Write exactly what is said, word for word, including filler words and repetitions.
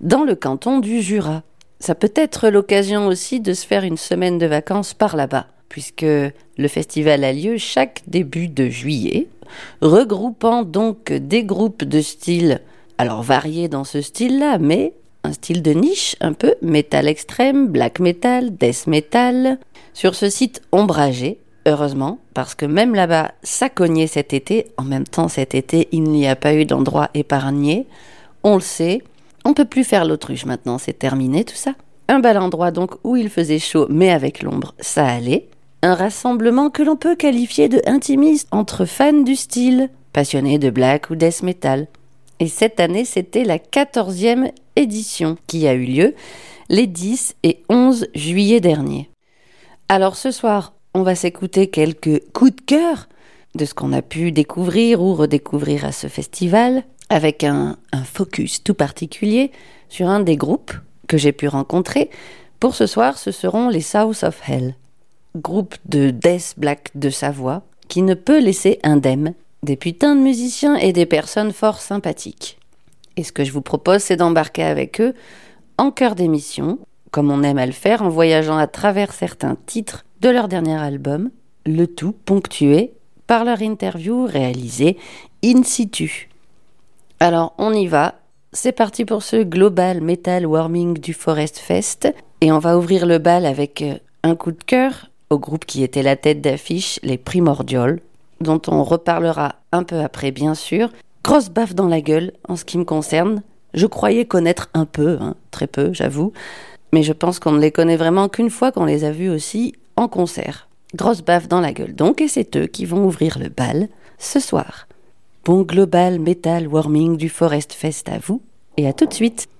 dans le canton du Jura. Ça peut être l'occasion aussi de se faire une semaine de vacances par là-bas, puisque le festival a lieu chaque début de juillet, regroupant donc des groupes de styles, alors variés dans ce style-là, mais un style de niche un peu, métal extrême, black metal, death metal, sur ce site ombragé, heureusement, parce que même là-bas, ça cognait cet été. En même temps, cet été, il n'y a pas eu d'endroit épargné, on le sait. On peut plus faire l'autruche maintenant, c'est terminé tout ça. Un bel endroit donc où il faisait chaud mais avec l'ombre, ça allait. Un rassemblement que l'on peut qualifier de intimiste entre fans du style, passionnés de black ou death metal. Et cette année, c'était la quatorzième édition qui a eu lieu les dix et onze juillet dernier. Alors ce soir, on va s'écouter quelques coups de cœur de ce qu'on a pu découvrir ou redécouvrir à ce festival, avec un, un focus tout particulier sur un des groupes que j'ai pu rencontrer. Pour ce soir, ce seront les South of Hell, groupe de death black de Savoie, qui ne peut laisser indemne des putains de musiciens et des personnes fort sympathiques. Et ce que je vous propose, c'est d'embarquer avec eux en cœur d'émission, comme on aime à le faire, en voyageant à travers certains titres de leur dernier album, le tout ponctué par leur interview réalisée in situ. Alors on y va, c'est parti pour ce Global Metal Warming du Forest Fest, et on va ouvrir le bal avec un coup de cœur au groupe qui était la tête d'affiche, les Primordial, dont on reparlera un peu après bien sûr. Grosse baffe dans la gueule en ce qui me concerne, je croyais connaître un peu, hein, très peu j'avoue, mais je pense qu'on ne les connaît vraiment qu'une fois qu'on les a vus aussi en concert. Grosse baffe dans la gueule donc, et c'est eux qui vont ouvrir le bal ce soir. Bon Global Metal Warming du Forest Fest à vous, et à tout de suite.